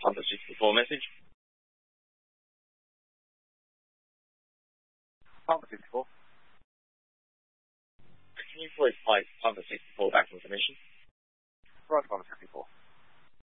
Papa 64 message. Papa 64. Can you voice pipe Papa 64 back information? Right, Papa.